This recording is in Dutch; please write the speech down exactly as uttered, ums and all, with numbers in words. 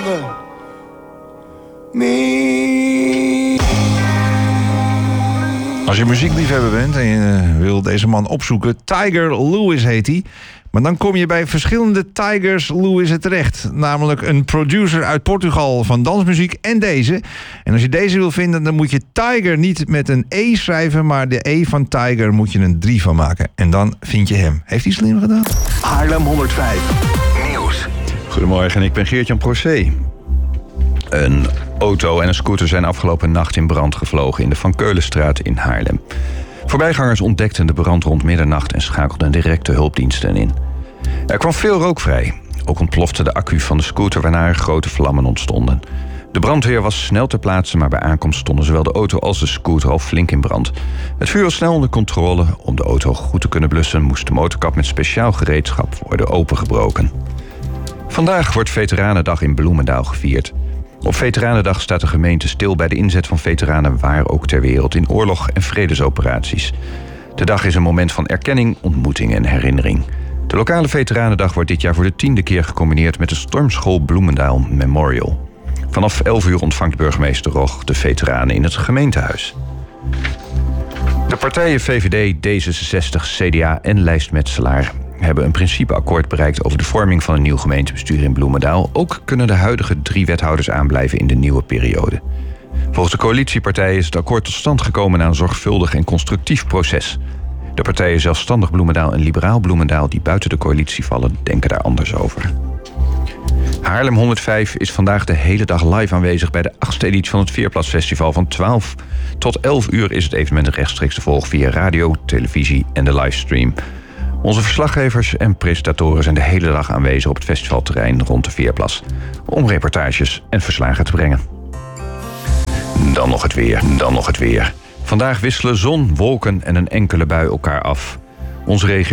never me. Als je muziekliefhebber bent en je wil deze man opzoeken, Tiger Lewis heet hij. Maar dan kom je bij verschillende Tigers Lewis'en terecht. Namelijk een producer uit Portugal van dansmuziek en deze. En als je deze wil vinden, dan moet je Tiger niet met een E schrijven, maar de E van Tiger moet je een drie van maken. En dan vind je hem. Heeft hij slim gedaan? Haarlem honderdvijf Nieuws. Goedemorgen, ik ben Geert-Jan Procé. Een auto en een scooter zijn afgelopen nacht in brand gevlogen in de Van Keulenstraat in Haarlem. Voorbijgangers ontdekten de brand rond middernacht en schakelden direct de hulpdiensten in. Er kwam veel rook vrij. Ook ontplofte de accu van de scooter, waarna er grote vlammen ontstonden. De brandweer was snel ter plaatse, maar bij aankomst stonden zowel de auto als de scooter al flink in brand. Het vuur was snel onder controle. Om de auto goed te kunnen blussen moest de motorkap met speciaal gereedschap worden opengebroken. Vandaag wordt Veteranendag in Bloemendaal gevierd. Op Veteranendag staat de gemeente stil bij de inzet van veteranen waar ook ter wereld in oorlog- en vredesoperaties. De dag is een moment van erkenning, ontmoeting en herinnering. De lokale Veteranendag wordt dit jaar voor de tiende keer gecombineerd met de Stormschool Bloemendaal Memorial. Vanaf elf uur ontvangt burgemeester Rog de veteranen in het gemeentehuis. De partijen V V D, D zesenzestig, C D A en lijstmetselaar hebben een principeakkoord bereikt over de vorming van een nieuw gemeentebestuur in Bloemendaal. Ook kunnen de huidige drie wethouders aanblijven in de nieuwe periode. Volgens de coalitiepartijen is het akkoord tot stand gekomen na een zorgvuldig en constructief proces. De partijen Zelfstandig Bloemendaal en Liberaal Bloemendaal, die buiten de coalitie vallen, denken daar anders over. Haarlem honderdvijf is vandaag de hele dag live aanwezig bij de achtste editie van het Veerplasfestival. Van twaalf tot elf uur is het evenement rechtstreeks te volgen via radio, televisie en de livestream. Onze verslaggevers en presentatoren zijn de hele dag aanwezig op het festivalterrein rond de Veerplas om reportages en verslagen te brengen. Dan nog het weer, dan nog het weer. Vandaag wisselen zon, wolken en een enkele bui elkaar af. Onze regio